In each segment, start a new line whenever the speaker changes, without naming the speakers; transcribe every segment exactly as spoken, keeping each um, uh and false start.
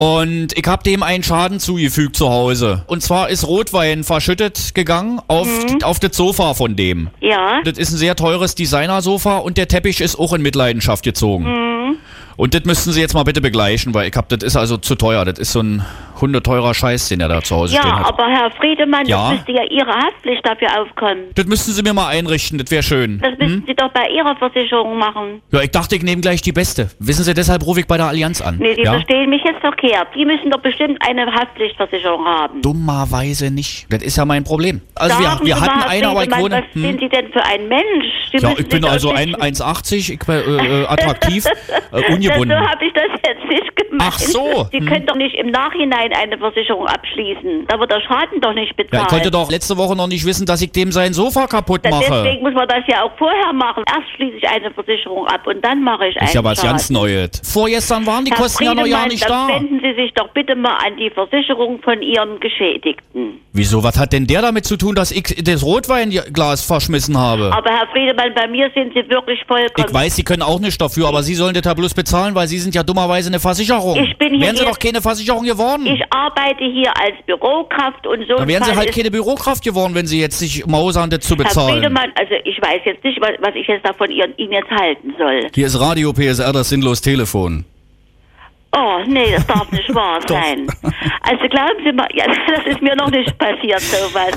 Und ich habe dem einen Schaden zugefügt zu Hause. Und zwar ist Rotwein verschüttet gegangen auf, mhm. auf das Sofa von dem.
Ja.
Das ist ein sehr teures Designersofa und der Teppich ist auch in Mitleidenschaft gezogen.
Mhm.
Und das müssten Sie jetzt mal bitte begleichen, weil ich hab, das ist also zu teuer. Das ist so ein hundeteurer Scheiß, den er da zu Hause
ja,
stehen hat.
Ja, aber Herr Friedemann,
ja?
das müsste ja Ihre Haftpflicht dafür aufkommen.
Das müssten Sie mir mal einrichten, das wäre schön.
Das müssten hm? Sie doch bei Ihrer Versicherung machen.
Ja, ich dachte, ich nehme gleich die beste. Wissen Sie, deshalb rufe ich bei der Allianz an.
Nee, Sie
ja?
verstehen mich jetzt verkehrt. Die müssen doch bestimmt eine Haftpflichtversicherung haben.
Dummerweise nicht. Das ist ja mein Problem. Also wir, wir hatten
mal,
eine, aber ich wohne...
Was hm? sind Sie denn für ein Mensch? Sie
ja, ich bin also eins achtzig, ich bin äh, attraktiv, äh, ungebunden.
Das, so habe ich das jetzt nicht gemeint.
Ach so.
Sie
hm.
können doch nicht im Nachhinein eine Versicherung abschließen. Da wird der Schaden doch nicht bezahlt.
Ja, ich konnte doch letzte Woche noch nicht wissen, dass ich dem sein Sofa kaputt mache.
Deswegen muss man das ja auch vorher machen. Erst schließe ich eine Versicherung ab und dann mache ich einen
ist ja was
Schaden.
ganz Neues. Vorgestern waren die
Herr
Kosten ja noch ja nicht
dann
da.
wenden Sie sich doch bitte mal an die Versicherung von Ihren Geschädigten.
Wieso? Was hat denn der damit zu tun, dass ich das Rotweinglas verschmissen habe?
Aber Herr Friedemann, bei mir sind Sie wirklich vollkommen...
Ich weiß, Sie können auch nicht dafür, aber Sie sollen das ja bloß bezahlen, weil Sie sind ja dummerweise eine Versicherung.
Ich bin hier
Wären Sie doch keine Versicherung geworden.
Ich arbeite hier als Bürokraft und so...
Dann wären Sie halt keine Bürokraft geworden, wenn Sie jetzt sich mausern, das zu bezahlen.
Herr Friedemann, also ich weiß jetzt nicht, was, was ich jetzt da von Ihnen, Ihnen jetzt halten soll.
Hier ist Radio P S R, das sinnlos Telefon.
Oh, nee, das darf nicht wahr sein. Also glauben Sie mal, ja, das ist mir noch nicht passiert, sowas.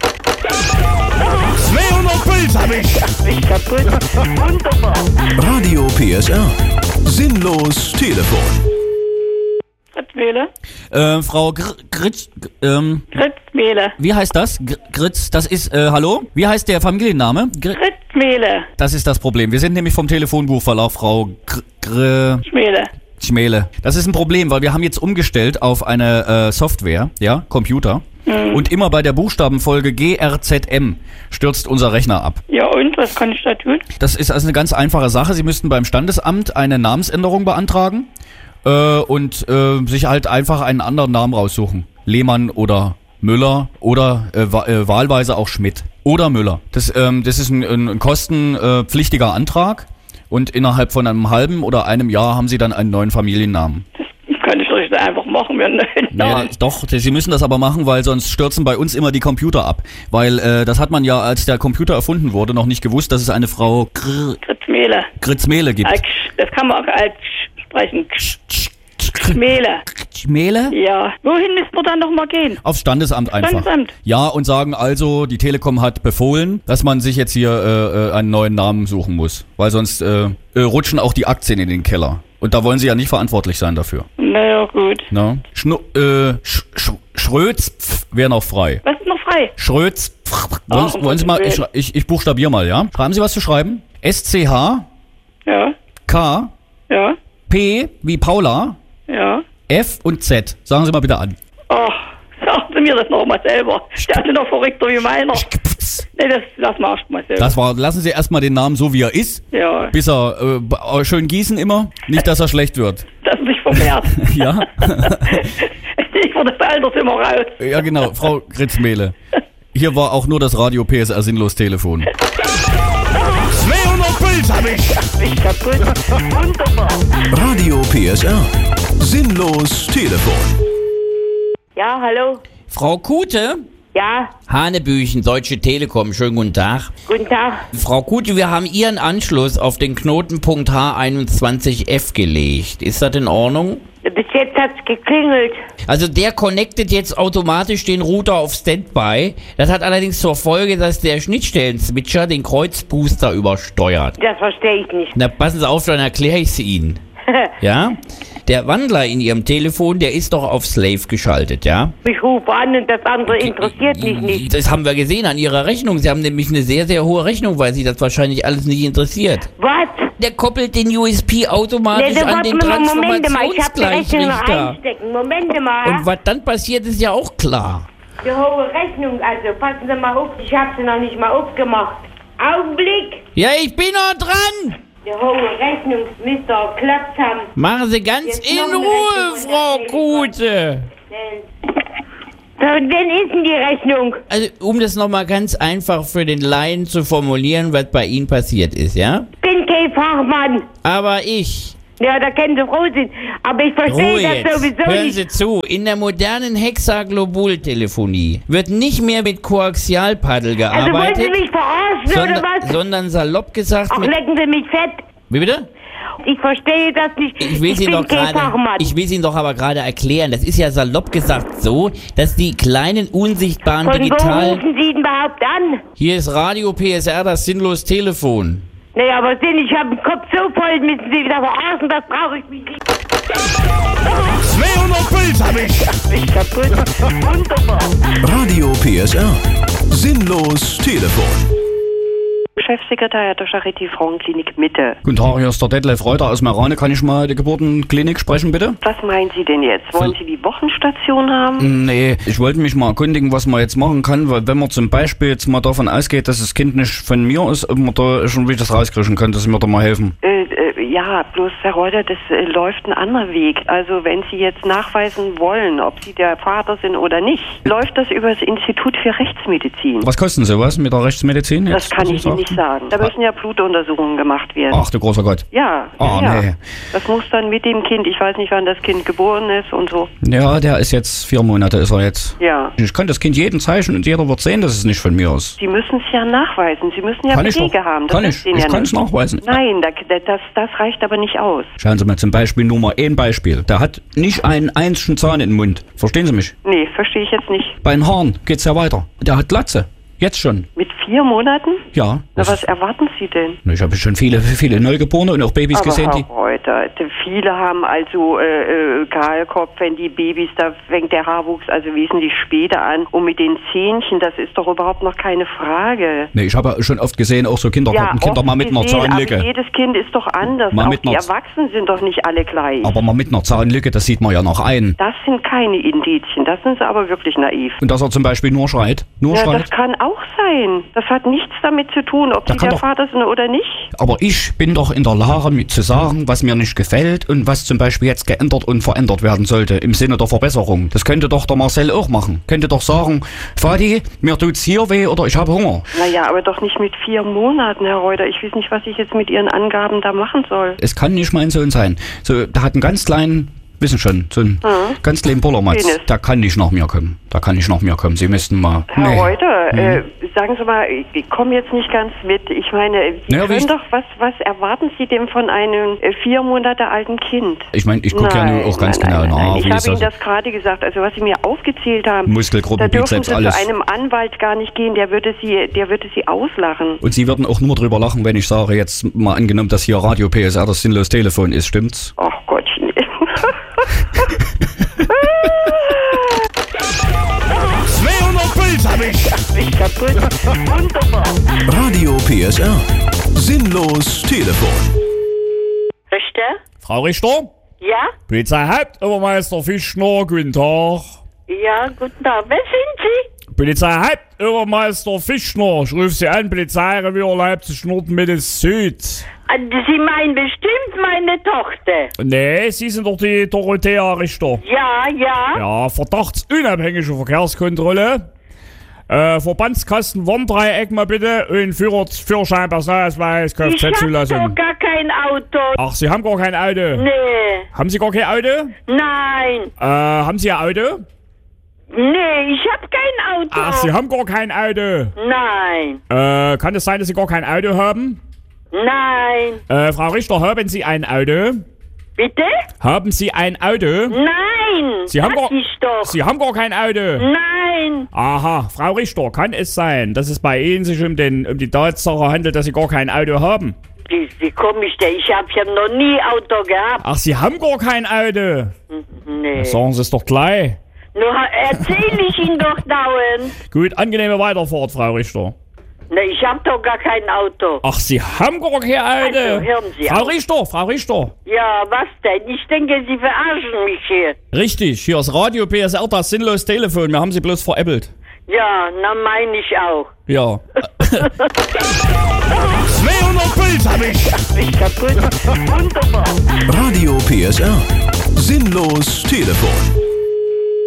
zweihundert Puls hab ich.
Ich kaputt. Wunderbar.
Radio P S R. Sinnlos Telefon.
Gritzmehle.
Äh, Frau Gr Gritz, ähm...
Gritzmehle.
Wie heißt das? Gr Gritz, das ist, äh, hallo? Wie heißt der Familienname? Gr
Gritzmehle.
Das ist das Problem. Wir sind nämlich vom Telefonbuchverlag, Frau Gr Gr
Schmele.
Schmele. Das ist ein Problem, weil wir haben jetzt umgestellt auf eine äh, Software, ja, Computer. Mhm. Und immer bei der Buchstabenfolge G R Z M stürzt unser Rechner ab.
Ja, und was kann ich da tun?
Das ist also eine ganz einfache Sache. Sie müssten beim Standesamt eine Namensänderung beantragen äh, und äh, sich halt einfach einen anderen Namen raussuchen. Lehmann oder Müller oder äh, äh, wahlweise auch Schmidt oder Müller. Das, ähm, das ist ein, ein kostenpflichtiger Antrag. Und innerhalb von einem halben oder einem Jahr haben Sie dann einen neuen Familiennamen.
Das kann ich doch nicht einfach machen. Wir
naja, doch, Sie müssen das aber machen, weil sonst stürzen bei uns immer die Computer ab. Weil äh, das hat man ja, als der Computer erfunden wurde, noch nicht gewusst, dass es eine Frau Gr
Gritzmehle.
Gritzmehle gibt.
Das kann man auch als sprechen. Schmele.
Schmele?
Ja. Wohin müssen wir dann nochmal gehen?
Aufs Standesamt einfach.
Standesamt.
Ja, und sagen also, die Telekom hat befohlen, dass man sich jetzt hier äh, einen neuen Namen suchen muss. Weil sonst äh, äh, rutschen auch die Aktien in den Keller. Und da wollen Sie ja nicht verantwortlich sein dafür.
Naja, gut.
Na? Schnu äh, Sch Sch Schrötz wäre noch frei.
Was ist noch frei?
Schrötz. Wollen,
oh,
wollen Sie mal, ich, ich, ich buchstabiere mal, ja? Schreiben Sie was zu schreiben? S C H.
Ja.
K.
Ja.
P wie Paula.
Ja.
F und Z. Sagen Sie mal bitte an.
Ach, sagen Sie mir das nochmal selber. Der ist noch verrückter wie meiner. Nee, das lassen wir erst mal selber.
Das war, lassen Sie erstmal den Namen so, wie er ist.
Ja.
Bis er äh, schön gießen immer. Nicht, dass er schlecht wird.
Dass er sich vermehrt.
Ja.
Ich wurde das Alters immer raus.
Ja, genau. Frau Gritzmehle. Hier war auch nur das Radio P S R Sinnlos Telefon.
zweihundert Puls hab ich.
Ich kaputt. Wunderbar.
Radio P S R. Sinnlos Telefon.
Ja, hallo.
Frau Kute?
Ja.
Hanebüchen, Deutsche Telekom, schönen guten Tag.
Guten Tag.
Frau Kute, wir haben Ihren Anschluss auf den Knotenpunkt H einundzwanzig F gelegt. Ist das in Ordnung?
Bis jetzt hat's geklingelt.
Also der connectet jetzt automatisch den Router auf Standby. Das hat allerdings zur Folge, dass der Schnittstellen-Switcher den Kreuzbooster übersteuert.
Das verstehe ich nicht.
Na, passen Sie auf, dann erkläre ich es Ihnen. Ja? Der Wandler in Ihrem Telefon, der ist doch auf Slave geschaltet, ja?
Ich rufe an und das andere interessiert mich nicht.
Das haben wir gesehen an Ihrer Rechnung. Sie haben nämlich eine sehr, sehr hohe Rechnung, weil Sie das wahrscheinlich alles nicht interessiert.
Was?
Der koppelt den U S P automatisch
Nee,
an den
Moment mal, ich hab die Rechnung noch
Transformationsgleichrichter.
einstecken. Moment mal.
Und was dann passiert, ist ja auch klar.
Die hohe Rechnung, also passen Sie mal auf, ich hab sie noch nicht mal aufgemacht. Augenblick!
Ja, ich bin noch dran!
Die hohe Rechnung müsste auch geklappt haben.
Machen Sie ganz
Jetzt
in
noch eine
Ruhe,
Rechnung
Frau
und das
Kute.
Von wem ist denn die Rechnung?
Also, um das nochmal ganz einfach für den Laien zu formulieren, was bei Ihnen passiert ist, ja?
Bin kein Fachmann.
Aber ich.
Ja, da können Sie froh sein. Aber ich verstehe
Ruhe
das
jetzt.
sowieso
Hören
nicht.
Sie zu, in der modernen Hexaglobultelefonie wird nicht mehr mit Koaxialpaddel
Also wollen
gearbeitet,
Sie mich verarschen
sondern,
oder was?
sondern salopp gesagt
Ach,
mit...
lecken Sie mich fett.
Wie bitte?
Ich verstehe das nicht.
Ich will Ihnen
bin
doch
kein
gerade,
Fachmann.
ich will Ihnen doch aber gerade erklären, das ist ja salopp gesagt so, dass die kleinen unsichtbaren
Von wo
digitalen...
rufen Sie denn überhaupt an?
Hier ist Radio P S R, das sinnlos Telefon.
Naja, aber sehen, ich habe den Kopf so voll, müssen Sie wieder verarschen, das brauche ich mich nicht.
zweihundert Puls hab ich.
Ich kaputt. Wunderbar.
Radio P S R. Sinnlos Telefon.
Chefsekretär der Charité Frauenklinik Mitte.
Guten Tag, hier ist der Detlef Reuter aus Meerane. Kann ich mal die Geburtenklinik sprechen, bitte?
Was meinen Sie denn jetzt? Wollen
Von-
Sie die Wochenstation haben?
Nee, ich wollte mich mal erkundigen, was man jetzt machen kann, weil wenn man zum Beispiel jetzt mal davon ausgeht, dass das Kind nicht von mir ist, ob man da schon wie das rauskriegen kann, dass Sie mir da mal helfen.
Äh, äh, ja, bloß Herr Reuter, das äh, läuft ein anderer Weg. Also wenn Sie jetzt nachweisen wollen, ob Sie der Vater sind oder nicht, läuft das über das Institut für Rechtsmedizin.
Was kosten Sie was mit der Rechtsmedizin?
Das
Jetzt,
kann
muss
ich Ihnen
sagen?
nicht sagen. Da müssen ja Blutuntersuchungen gemacht werden.
Ach du großer Gott.
Ja,
Ah,
ja.
nee.
Das muss dann mit dem Kind, ich weiß nicht, wann das Kind geboren ist und so.
Ja, der ist jetzt, vier Monate ist er jetzt.
Ja.
Ich kann das Kind jeden zeichnen und jeder wird sehen, dass es nicht von mir ist.
Sie müssen es ja nachweisen. Sie müssen ja
Kann ich
Belege
doch.
haben. Das
Kann
ist
ich.
denen
Ich
ja
kann es
nicht.
nachweisen.
Nein, da, das, das reicht aber nicht aus.
Schauen Sie mal zum Beispiel nur mal ein Beispiel. Der hat nicht einen einzigen Zahn im Mund. Verstehen Sie mich?
Nee, verstehe ich jetzt nicht.
Bei den Haaren geht's ja weiter. Der hat Glatze. Jetzt schon.
Mit vier Monaten?
Ja.
Na, was erwarten Sie denn?
Ich habe schon viele, viele Neugeborene und auch Babys
Aber
gesehen,
Herr
die...
Reuter, die- viele haben also äh, äh, Kahlkopf, wenn die Babys, da fängt der Haarwuchs also wesentlich später an. Und mit den Zähnchen, das ist doch überhaupt noch keine Frage.
Nee, ich habe schon oft gesehen, auch so Kindergarten, Kinder
oft
mal mit einer
gesehen,
Zahnlücke.
aber jedes Kind ist doch anders.
Mal
Auch
mit
die
einer-
Erwachsenen sind doch nicht alle gleich.
Aber mal mit einer Zahnlücke, das sieht man ja noch ein.
Das sind keine Indizien, das sind sie aber wirklich naiv.
Und dass er zum Beispiel nur schreit. Nur
Ja,
schreit.
das kann auch sein. Das hat nichts damit zu tun, ob
Da
sie
kann
der
doch-
Vater sind oder nicht.
Aber ich bin doch in der Lage, mir zu sagen, was mir nicht gefällt und was zum Beispiel jetzt geändert und verändert werden sollte, im Sinne der Verbesserung. Das könnte doch der Marcel auch machen. Könnte doch sagen, Vati, mir tut's hier weh oder ich habe Hunger.
Naja, aber doch nicht mit vier Monaten, Herr Reuter. Ich weiß nicht, was ich jetzt mit Ihren Angaben da machen soll.
Es kann nicht mein Sohn sein. So, der hat einen ganz kleinen, wissen schon, so einen ganz kleinen Bollermatz.
Penis.
Der kann nicht nach mir kommen. Der kann nicht nach mir kommen. Sie müssten mal...
Herr
Nee.
Reuter,
Mhm.
äh, sagen Sie mal, ich, ich komme jetzt nicht ganz mit. Ich meine, Sie
Naja, wie
können
ich-
doch, was, was erwarten Sie denn von einem äh, vier Monate alten Kind?
Ich meine, ich gucke ja nur auch ganz
nein,
genau
nein,
nach.
nein. Ich
wie
habe
es
Ihnen
also-
das gerade gesagt. Also was Sie mir aufgezählt haben,
Muskelgruppen,
da dürfen
Bizeps,
Sie
alles.
zu einem Anwalt gar nicht gehen. Der würde Sie, der würde Sie auslachen.
Und Sie würden auch nur drüber lachen, wenn ich sage, jetzt mal angenommen, dass hier Radio P S R das sinnlos Telefon ist, stimmt's?
Ach Gottchen.
zweihundert Puls hab ich.
Ich kaputt. Wunderbar.
Radio P S R. Sinnlos Telefon.
Richter?
Frau Richter?
Ja?
Polizeihauptobermeister Fischner, guten Tag.
Ja, guten Tag. Wer sind Sie?
Polizeihauptobermeister Fischner, ich rufe Sie an, Polizeirevier Leipzig Nord Mitte Süd.
Ah, Sie meinen bestimmt meine Tochter.
Nee, Sie sind doch die Dorothea Richter.
Ja, ja.
Ja, verdachtsunabhängige Verkehrskontrolle. Äh, Verbandskasten Warndreieck mal bitte und Führer, Führerschein, Personalausweis,
Ich hab
Kfz-Zulassung.
doch gar kein Auto.
Ach, Sie haben gar kein Auto.
Nee.
Haben Sie gar kein Auto?
Nein.
Äh, haben Sie ein Auto?
Nee, ich hab kein Auto.
Ach, Sie haben gar kein Auto.
Nein.
Äh, kann es sein, dass Sie gar kein Auto haben?
Nein.
Äh, Frau Richter, haben Sie ein Auto?
Bitte?
Haben Sie ein Auto?
Nein.
Sie haben
Hab
gar,
ich doch.
Sie haben gar kein Auto.
Nein.
Aha, Frau Richter, kann es sein, dass es bei Ihnen sich um, den, um die Tatsache handelt, dass Sie gar kein Auto haben?
Wie, wie komme ich denn? Ich hab ja noch nie Auto gehabt.
Ach, Sie haben gar kein Auto.
Nee.
Sagen Sie es doch gleich.
Nur erzähl ich Ihnen doch dauernd.
Gut, angenehme Weiterfahrt, Frau Richter.
Nee, ich hab doch gar kein Auto.
Ach, Sie haben gar kein Auto.
Also, hören Sie
Frau
auf.
Richter, Frau Richter.
Ja, was denn? Ich denke, Sie verarschen mich hier.
Richtig, hier ist Radio P S R, das sinnlos Telefon. Wir haben Sie bloß veräppelt.
Ja, na meine ich auch.
Ja.
zweihundert Puls hab ich.
Ich kaputt. Wunderbar.
Radio P S R. Sinnlos Telefon.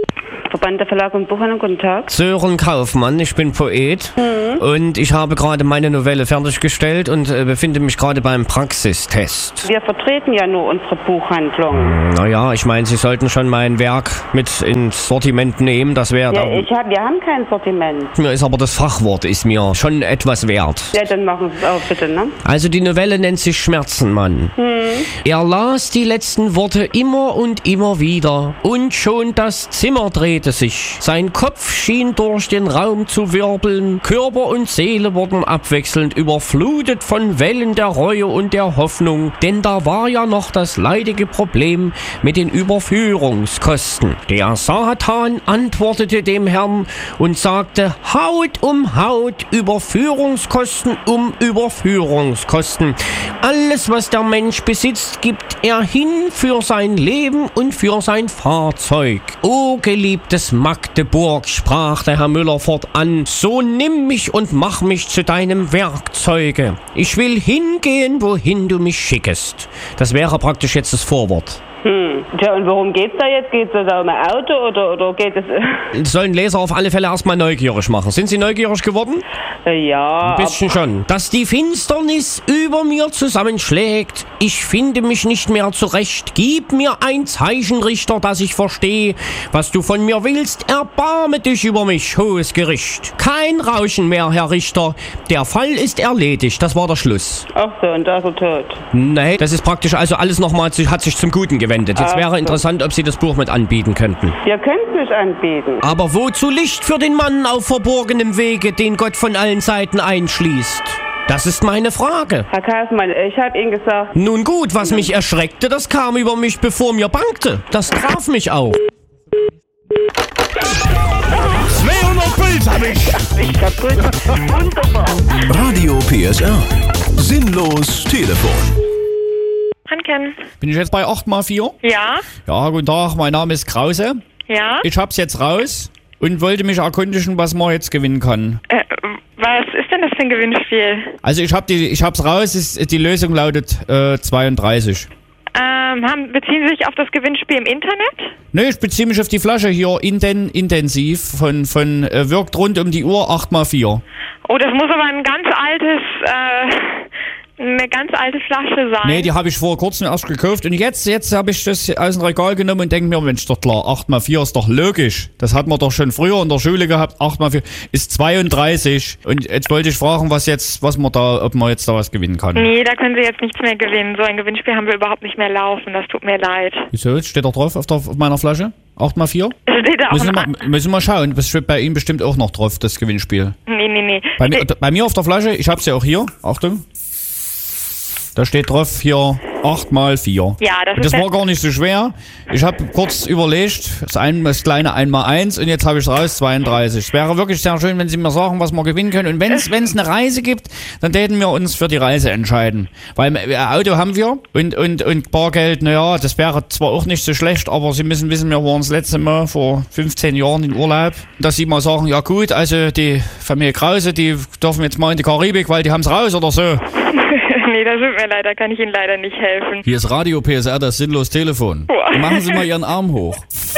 Verband der Verlag und Buchhandlung, guten Tag.
Sören Kaufmann, ich bin Poet mhm. und ich habe gerade meine Novelle fertiggestellt und äh, befinde mich gerade beim Praxistest.
Wir vertreten ja nur unsere Buchhandlung.
Naja, ich meine, Sie sollten schon mein Werk mit ins Sortiment nehmen, das wäre
ja,
dann...
Ich hab, wir haben kein Sortiment.
Mir ist aber das Fachwort ist mir schon etwas wert.
Ja, dann machen Sie es auch bitte, ne?
Also die Novelle nennt sich Schmerzenmann. Hm. Er las die letzten Worte immer und immer wieder und schon das Zimmer drehte sich. Sein Kopf schien durch den Raum zu wirbeln. Körper und Seele wurden abwechselnd überflutet von Wellen der Reue und der Hoffnung, denn da war ja noch das leidige Problem mit den Überführungskosten. Der Satan antwortete dem Herrn und sagte, Haut um Haut, Überführungskosten um Überführungskosten. Alles, was der Mensch besitzt, gibt er hin für sein Leben und für sein Fahrzeug. O geliebtes Magdeburg, sprach der Herr Müller fortan, so nimm mich und mach mich zu deinem Werkzeuge. Ich will hingehen, wohin du mich schickest. Das wäre praktisch jetzt das Vorwort.
Hm. Tja, und worum geht's da jetzt? Geht's da um ein Auto oder, oder geht es...
Das sollen Leser auf alle Fälle erstmal neugierig machen. Sind Sie neugierig geworden?
Ja.
Ein bisschen schon. Dass die Finsternis über mir zusammenschlägt. Ich finde mich nicht mehr zurecht. Gib mir ein Zeichen, Richter, dass ich verstehe, was du von mir willst. Erbarme dich über mich, hohes Gericht. Kein Rauschen mehr, Herr Richter. Der Fall ist erledigt. Das war der Schluss.
Ach so, und da ist er tot.
Nee, das ist praktisch also alles nochmal, hat sich zum Guten gewendet. Jetzt wäre so interessant, ob Sie das Buch mit anbieten könnten.
Wir könnten es anbieten.
Aber wozu Licht für den Mann auf verborgenem Wege, den Gott von allen Seiten einschließt? Das ist meine Frage.
Herr Kaufmann, ich habe Ihnen gesagt...
Nun gut, was mich erschreckte, das kam über mich, bevor mir bangte. Das traf mich auch.
zweihundert Puls hab ich!
Ich kaputt. Wunderbar.
Radio P S R. Sinnlos Telefon.
Hanken.
Bin ich jetzt bei acht mal vier?
Ja.
Ja, guten Tag, mein Name ist Krause.
Ja.
Ich hab's jetzt raus und wollte mich erkundigen, was man jetzt gewinnen kann.
Äh, was ist denn das für ein Gewinnspiel?
Also ich hab die, ich hab's raus, ist, die Lösung lautet äh, zweiunddreißig.
Ähm, haben, beziehen Sie sich auf das Gewinnspiel im Internet?
Ne, ich beziehe mich auf die Flasche hier, Inten, intensiv, von, von äh, wirkt rund um die Uhr acht mal vier.
Oh, das muss aber ein ganz altes, äh... eine ganz alte Flasche sein.
Nee, die habe ich vor kurzem erst gekauft und jetzt, jetzt habe ich das aus dem Regal genommen und denke mir, Mensch, doch klar, acht mal vier ist doch logisch. Das hat man doch schon früher in der Schule gehabt. acht mal vier ist zweiunddreißig. Und jetzt wollte ich fragen, was jetzt, was man da, ob man jetzt da was gewinnen kann.
Nee, da können Sie jetzt nichts mehr gewinnen. So ein Gewinnspiel haben wir überhaupt nicht mehr laufen. Das tut mir leid.
Wieso? Steht da drauf auf, der, auf meiner Flasche? acht mal vier?
Steht da auch
müssen, wir, müssen wir schauen. Das steht bei Ihnen bestimmt auch noch drauf, das Gewinnspiel.
Nee, nee, nee.
Bei mir, bei mir auf der Flasche, ich hab's ja auch hier. Achtung. Da steht drauf hier acht mal vier.
Ja, das,
das
ist
war gar nicht so schwer. Ich habe kurz überlegt, das, ein, das kleine eins mal eins und jetzt habe ich es raus, zweiunddreißig. Es wäre wirklich sehr schön, wenn Sie mir sagen, was wir gewinnen können. Und wenn es eine Reise gibt, dann täten wir uns für die Reise entscheiden. Weil äh, Auto haben wir und, und, und Bargeld, naja, das wäre zwar auch nicht so schlecht, aber Sie müssen wissen, wir waren das letzte Mal vor fünfzehn Jahren in Urlaub. Dass Sie mal sagen, ja gut, also die Familie Krause, die dürfen jetzt mal in die Karibik, weil die haben es raus oder so.
Nee, das tut mir leid, da kann ich Ihnen leider nicht helfen.
Hier ist Radio P S R, das sinnlos Telefon.
Boah.
Machen Sie mal Ihren Arm hoch.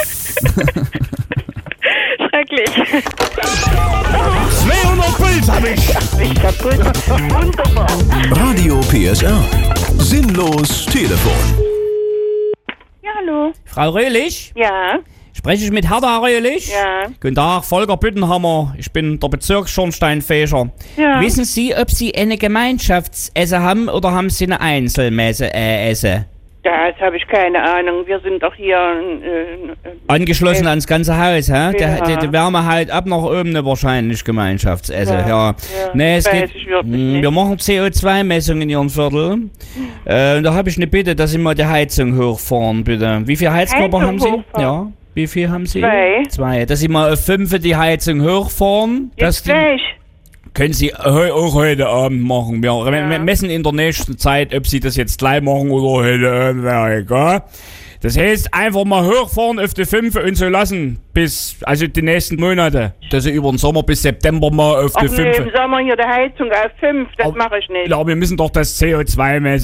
Schrecklich.
zweihundert Puls hab ich!
Ich kaputt. Wunderbar.
Radio P S R. Sinnlos Telefon.
Ja, hallo.
Frau Röhlich?
Ja.
Spreche ich mit Hertha Röhlich?
Ja.
Guten Tag, Volker Büttenhammer. Ich bin der Bezirksschornsteinfeger.
Ja.
Wissen Sie, ob Sie eine Gemeinschaftsesse haben oder haben Sie eine Einzelmesse äh, Esse?
Das habe ich keine Ahnung. Wir sind doch hier... Äh,
Angeschlossen äh, ans ganze Haus, hä?
Ja.
Der, der, der wärme halt ab nach oben eine wahrscheinlich Gemeinschaftsesse, ja. ja.
ja.
Nee, es
Weiß
geht,
ich wirklich
mh,
nicht.
wir machen C O zwei Messungen in Ihrem Viertel. Äh, und da habe ich eine Bitte, dass Sie mal die Heizung hochfahren, bitte. Wie viel Heizkörper
Heizung
haben Sie?
hochfahren?
Ja. Wie viel haben Sie?
Zwei.
Zwei. Dass Sie mal auf fünf die Heizung hochfahren.
Jetzt
die,
gleich.
Können Sie heu, auch heute Abend machen. Wir ja. messen in der nächsten Zeit, ob Sie das jetzt gleich machen oder heute Abend, wäre egal. Das heißt, einfach mal hochfahren auf die fünf und so lassen, bis, also die nächsten Monate. Dass Sie über den Sommer bis September mal auf
Ach
die
nee,
fünf.
im Sommer hier die Heizung auf fünf, das mache ich nicht.
Ja, wir müssen doch das C O zwei messen.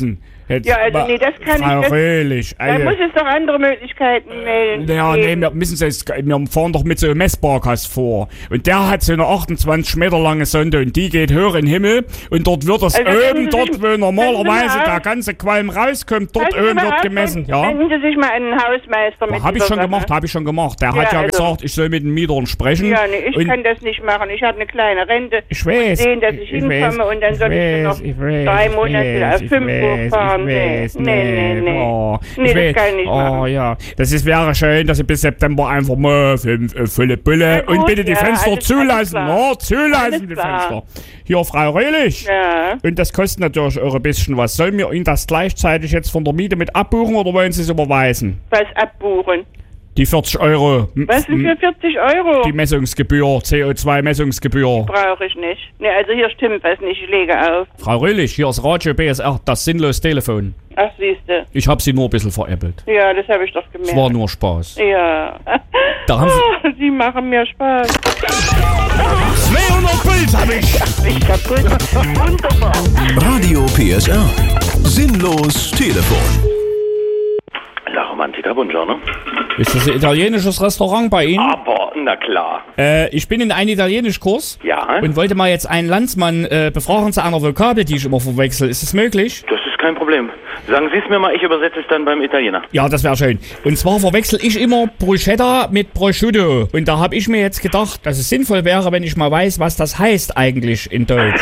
Jetzt
Ja, also
mal-
nee, das kann
Frau
ich nicht.
Röhlich,
Da
ey.
muss es doch andere Möglichkeiten melden.
Ja, nee,
geben.
wir müssen jetzt, wir fahren doch mit so einem Messbarkast vor. Und der hat so eine achtundzwanzig Meter lange Sonde und die geht hoch in den Himmel und dort wird das
Also können
oben,
Sie
dort
sich-
wo normalerweise
können Sie mal-
der ganze Qualm rauskommt, dort
Passen Sie
oben
mal
wird
auf,
gemessen, ja.
Wenden Sie sich mal an den Hausmeister mit
Habe ich
dieser
schon
Sache.
gemacht, habe ich schon gemacht. Der
Ja,
hat ja
also-
gesagt, ich soll mit den Mietern sprechen.
Ja, nee, ich
und
kann das nicht machen. Ich habe eine kleine Rente.
Ich weiß.
Sehen, dass ich,
Ich
hinkomme
weiß,
und dann
ich
soll ich,
weiß,
noch
ich weiß,
drei
ich
Monate
weiß,
auf
ich
fünf
weiß,
hochfahren.
ich
Nee,
weiß,
nee, nee, nee.
Oh,
Nee,
ich
das
weiß-
kann ich nicht
Oh
machen.
ja, das ist, wäre schön, dass Sie bis September einfach mal fünf, äh, volle Bulle
Na gut,
und bitte die
ja,
Fenster
alles-
zulassen.
alles klar.
Oh, zulassen
Alles
die
klar.
Fenster. Hier, Frau Röhlich.
Ja.
Und das kostet natürlich auch ein bisschen was. Sollen wir Ihnen das gleichzeitig jetzt von der Miete mit abbuchen oder wollen Sie es überweisen?
Was abbuchen?
Die vierzig Euro. M-
Was denn für
m-
vierzig Euro?
Die Messungsgebühr, C O zwei Messungsgebühr.
Brauche ich nicht. Ne, also hier stimmt was nicht. Ich lege auf.
Frau Röhlich, hier ist Radio B S R, das sinnlose Telefon.
Ach, siehste.
Ich habe Sie nur ein bisschen veräppelt.
Ja, das habe ich doch gemerkt.
Es war nur Spaß.
Ja.
Da haben Sie-
Ah, Sie machen mir Spaß.
zweihundert Puls habe ich.
Ich kaputt. Wunderbar.
Radio P S R. Sinnlos Telefon.
La Romantica, buongiorno.
Ist das ein italienisches Restaurant bei Ihnen?
Aber, na klar.
Äh, ich bin in einem Italienischkurs
Ja,
und wollte mal jetzt einen Landsmann äh, befragen zu einer Vokabel, die ich immer verwechsel. Ist das möglich?
das ist kein Problem. Sagen Sie es mir mal, ich übersetze es dann beim Italiener.
Ja, das wäre schön. Und zwar verwechsel ich immer Bruschetta mit Prosciutto. Und da habe ich mir jetzt gedacht, dass es sinnvoll wäre, wenn ich mal weiß, was das heißt eigentlich in Deutsch.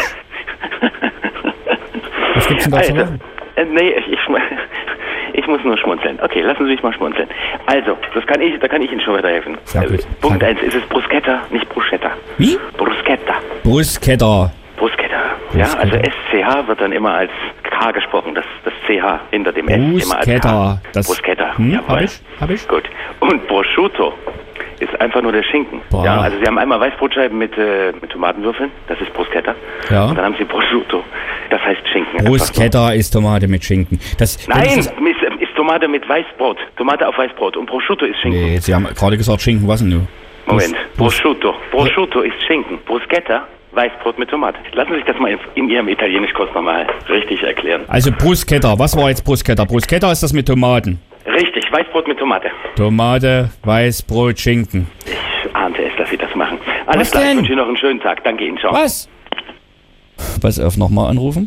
Was gibt's denn da zu
Alter,
lachen?
äh, nee, ich, ich, ich muss nur schmunzeln. Okay, lassen Sie mich mal schmunzeln. Also, das kann ich, da kann ich Ihnen schon weiterhelfen.
Sehr gut.
Äh, Punkt eins, es ist Bruschetta, nicht Bruschetta.
Wie?
Bruschetta.
Bruschetta.
Bruschetta. Ja, also S C H wird dann immer als K gesprochen, das, das C H hinter dem S immer als
Bruschetta.
K.
Das-
Bruschetta,
Hm,
jawohl.
hab ich, hab ich.
Gut. Und Prosciutto ist einfach nur der Schinken.
Boah.
Ja, also Sie haben einmal Weißbrotscheiben mit, äh, mit Tomatenwürfeln, das ist Bruschetta.
Ja.
Und dann haben Sie Prosciutto, das heißt Schinken. einfach
Bruschetta ist Tomate mit Schinken. Das,
so. Nein,
das
ist, ist Tomate mit Weißbrot, Tomate auf Weißbrot und Prosciutto ist Schinken.
Nee, Sie haben gerade gesagt Schinken, was denn du?
Moment,
Brus-
Prosciutto. Prosciutto ist Schinken. Bruschetta, Weißbrot mit Tomate. Lassen Sie sich das mal in, in Ihrem Italienischkurs nochmal richtig erklären.
Also Bruschetta, was war jetzt Bruschetta? Bruschetta ist das mit Tomaten.
Richtig, Weißbrot mit Tomate.
Tomate, Weißbrot, Schinken.
Ich ahnte es, dass Sie das machen. Alles
Was
klar,
denn?
ich wünsche Ihnen noch einen schönen Tag. Danke Ihnen, ciao.
Was? Pass auf, nochmal anrufen.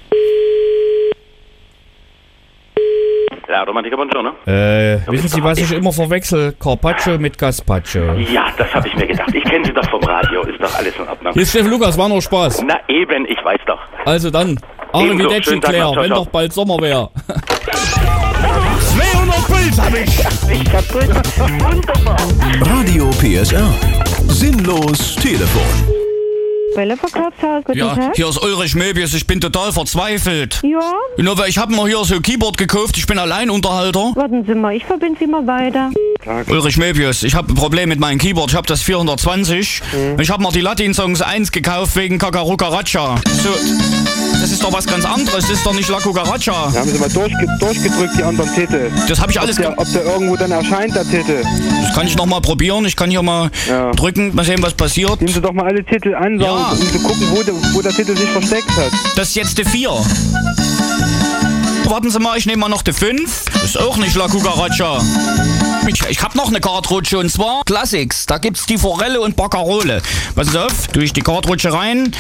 Ja, Romantiker, buongiorno.
Äh, wissen Sie, was ich immer verwechsel? Carpaccio mit Gazpacho.
Ja, das habe ich mir gedacht. Ich kenne Sie doch vom Radio. Ist doch alles in Ordnung.
Hier ist Chef Lukas, war nur Spaß.
Na eben, ich weiß doch.
Also dann,
Ebenso,
Arrivederci
schönen Tag
Claire,
noch, ciao,
wenn
ciao.
doch bald Sommer wäre. zweihundert Puls habe ich.
Ich kaputt. Wunderbar.
Radio P S R. Sinnlos Telefon.
Welleverkaufshaus, guten
Ja,
Tag.
hier ist Ulrich Möbius, ich bin total verzweifelt.
Ja,
Nur weil ich habe mir hier so ein Keyboard gekauft, ich bin Alleinunterhalter.
warten Sie mal, ich verbinde Sie mal weiter.
Ulrich Möbius, ich habe ein Problem mit meinem Keyboard, ich habe das vierhundertzwanzig. Und ich habe mir die Latin-Songs eins gekauft wegen Kakarukaraccia. So, das ist doch was ganz anderes, das ist doch nicht La Cucaracha.
Haben Sie mal durchge durchgedrückt, die anderen Titel.
Das habe ich alles
Ob der, ob der irgendwo dann erscheint, der Titel.
Das kann ich noch mal probieren, ich kann hier mal
Ja.
drücken, mal sehen, was passiert.
Nehmen Sie doch mal alle Titel an,
Ja.
um, um zu gucken, wo der, wo der Titel sich versteckt hat.
Das ist jetzt die vier. Warten Sie mal, ich nehme mal noch die fünf. Das ist auch nicht La Cucaracha. Ich, ich hab noch eine Kartrutsche und zwar Classics. Da gibt's die Forelle und Baccarole. Passen Sie auf, tue ich die Kartrutsche rein.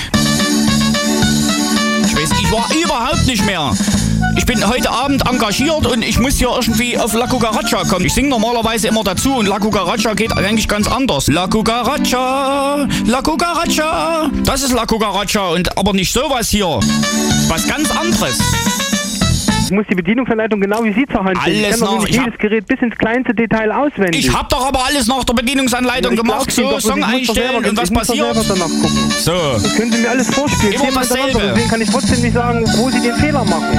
Ich weiß, ich war überhaupt nicht mehr. Ich bin heute Abend engagiert und ich muss hier irgendwie auf La Cucaracha kommen. Ich singe normalerweise immer dazu und La Cucaracha geht eigentlich ganz anders. La Cucaracha, La Cucaracha. Das ist La Cucaracha und aber nicht sowas hier. Was ganz anderes.
Ich muss die Bedienungsanleitung genau wie Sie zur Hand
Alles
Ich kann doch
noch,
nicht
ich
jedes Gerät bis ins kleinste Detail auswendig.
Ich hab doch aber alles nach der Bedienungsanleitung
Ja, ich
gemacht.
glaub's Ihnen
So,
doch,
Song
ich muss doch
einstellen
selber-
und was
ich muss doch
passiert.
selber danach gucken.
So.
Das können Sie mir alles vorspielen.
Immer
zehnmal hintereinander,
dasselbe.
Deswegen kann ich trotzdem nicht sagen, wo Sie den Fehler machen.